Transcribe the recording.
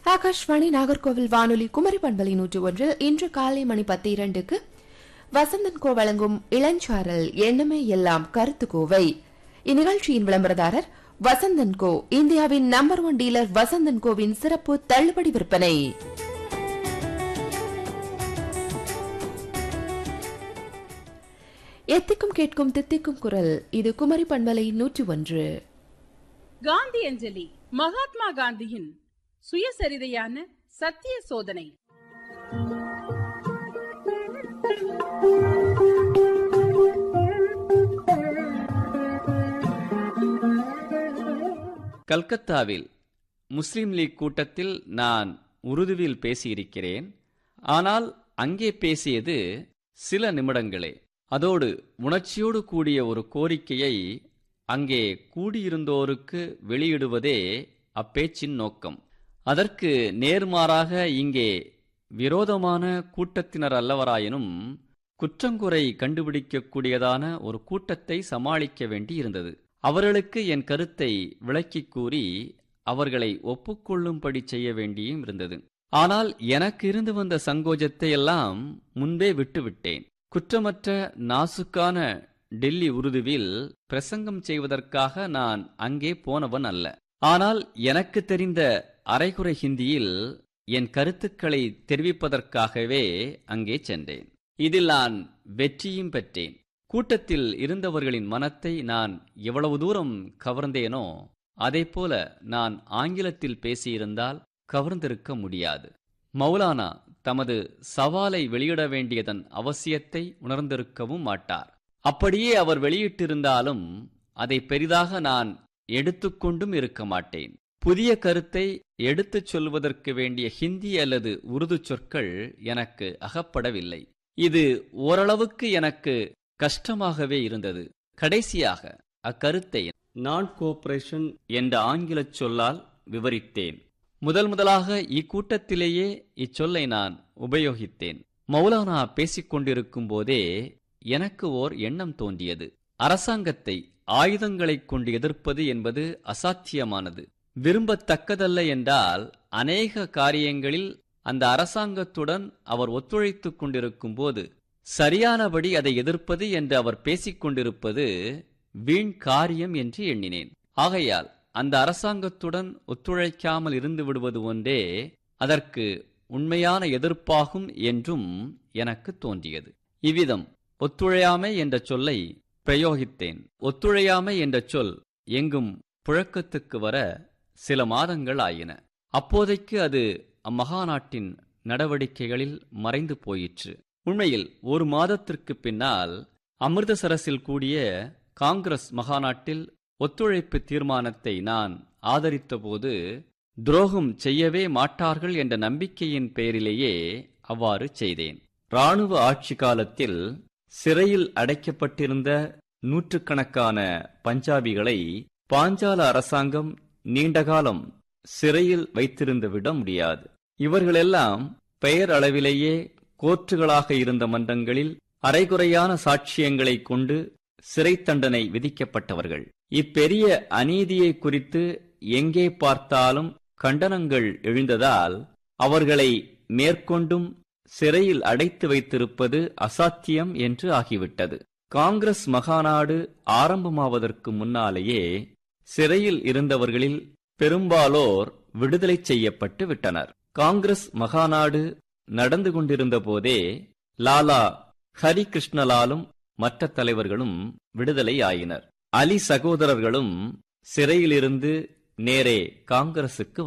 ஆகாஷ்வாணி நாகர்கோவில் வானொலி குமரி பண்பலை 101 இன்று காலை மணி 10:02 வசந்தன் கோ வழங்கும் இளஞ்சாரல் எண்ணமே எல்லாம் கருத்து கோவை. இந்நிகழ்ச்சியின் விளம்பரதாரர் வசந்தன் கோ, இந்தியாவின் நம்பர் 1 டீலர் வசந்தன் கோவின் சிறப்பு தள்ளுபடி விற்பனை. எத்திக்கும் கேட்கும் தித்திக்கும் குரல். இது குமரி பண்பலை 101. காந்தி அஞ்சலி. மகாத்மா காந்தியின் சுயசரிதையான சத்திய சோதனை. கல்கத்தாவில் முஸ்லிம் லீக் கூட்டத்தில் நான் உருதுவில் பேசியிருக்கிறேன். ஆனால் அங்கே பேசியது சில நிமிடங்களே. அதோடு உணர்ச்சியோடு கூடிய ஒரு கோரிக்கையை அங்கே கூடியிருந்தோருக்கு வெளியிடுவதே அப்பேச்சின் நோக்கம். அதற்கு நேர்மாறாக இங்கே விரோதமான கூட்டத்தினர் அல்லவராயினும் குற்றங்குறை கண்டுபிடிக்கக்கூடியதான ஒரு கூட்டத்தை சமாளிக்க வேண்டி இருந்தது. அவர்களுக்கு என் கருத்தை விளக்கிக் கூறி அவர்களை ஒப்புக்கொள்ளும்படி செய்ய வேண்டியும் இருந்தது. ஆனால் எனக்கு இருந்து வந்த சங்கோஜத்தை எல்லாம் முன்பே விட்டுவிட்டேன். குற்றமற்ற நாசுக்கான டெல்லி உருதுவில் பிரசங்கம் செய்வதற்காக நான் அங்கே போனவன் அல்ல. ஆனால் எனக்கு தெரிந்த அரைகுறை ஹிந்தியில் என் கருத்துக்களை தெரிவிப்பதற்காகவே அங்கே சென்றேன். இதில் நான் வெற்றியும் பெற்றேன். கூட்டத்தில் இருந்தவர்களின் மனத்தை நான் எவ்வளவு தூரம் கவர்ந்தேனோ அதேபோல நான் ஆங்கிலத்தில் பேசியிருந்தால் கவர்ந்திருக்க முடியாது. மௌலானா தமது சவாலை வெளியிட வேண்டியதன் அவசியத்தை உணர்ந்திருக்கவும் மாட்டார். அப்படியே அவர் வெளியிட்டிருந்தாலும் அதை பெரிதாக நான் எடுத்துக்கொண்டும் இருக்க மாட்டேன். புதிய கருத்தை எடுத்துச் சொல்வதற்கு வேண்டிய ஹிந்தி அல்லது உருது சொற்கள் எனக்கு அகப்படவில்லை. இது ஓரளவுக்கு எனக்கு கஷ்டமாகவே இருந்தது. கடைசியாக அக்கருத்தை நான் கோஆபரேஷன் என்ற ஆங்கிலச் சொல்லால் விவரித்தேன். முதலாக இக்கூட்டத்திலேயே இச்சொல்லை நான் உபயோகித்தேன். மௌலானா பேசிக்கொண்டிருக்கும் போதே எனக்கு ஓர் எண்ணம் தோன்றியது. அரசாங்கத்தை ஆயுதங்களைக் கொண்டு எதிர்ப்பது என்பது அசாத்தியமானது, விரும்பத்தக்கதல்ல என்றால் அநேக காரியங்களில் அந்த அரசாங்கத்துடன் அவர் ஒத்துழைத்துக் கொண்டிருக்கும் போது சரியானபடி அதை எதிர்ப்பது என்று அவர் பேசிக்கொண்டிருப்பது வீண் காரியம் என்று எண்ணினேன். ஆகையால் அந்த அரசாங்கத்துடன் ஒத்துழைக்காமல் இருந்து விடுவது ஒன்றே அதற்கு உண்மையான எதிர்ப்பாகும் என்றும் எனக்கு தோன்றியது. இவ்விதம் ஒத்துழையாமை என்ற சொல்லை பிரயோகித்தேன். ஒத்துழையாமை என்ற சொல் எங்கும் புழக்கத்துக்கு வர சில மாதங்கள் ஆயின. அப்போதைக்கு அது அம்மகாநாட்டின் நடவடிக்கைகளில் மறைந்து போயிற்று. உண்மையில் ஒரு மாதத்திற்கு பின்னால் அமிர்தசரஸில் கூடிய காங்கிரஸ் மகாநாட்டில் ஒத்துழைப்பு தீர்மானத்தை நான் ஆதரித்தபோது துரோகம் செய்யவே மாட்டார்கள் என்ற நம்பிக்கையின் பெயரிலேயே அவ்வாறு செய்தேன். இராணுவ ஆட்சி காலத்தில் சிறையில் அடைக்கப்பட்டிருந்த நூற்றுக்கணக்கான பஞ்சாபிகளை பாஞ்சால அரசாங்கம் நீண்டகாலம் சிறையில் வைத்திருந்து விட முடியாது. இவர்களெல்லாம் பெயர் அளவிலேயே கோர்ட்டுகளாக இருந்த மன்றங்களில் அரைகுறையான சாட்சியங்களை கொண்டு சிறை தண்டனை விதிக்கப்பட்டவர்கள். இப்பெரிய அநீதியை குறித்து எங்கே பார்த்தாலும் கண்டனங்கள் எழுந்ததால் அவர்களை மேற்கொண்டும் சிறையில் அடைத்து வைத்திருப்பது அசாத்தியம் என்று ஆகிவிட்டது. காங்கிரஸ் மகாநாடு ஆரம்பமாவதற்கு முன்னாலேயே சிறையில் இருந்தவர்களில் பெரும்பாலோர் விடுதலை செய்யப்பட்டு விட்டனர். காங்கிரஸ் மகாநாடு நடந்து கொண்டிருந்த போதே லாலா ஹரிகிருஷ்ணலாலும் மற்ற தலைவர்களும் விடுதலை ஆயினர். அலி சகோதரர்களும் சிறையிலிருந்து நேரே காங்கிரசுக்கு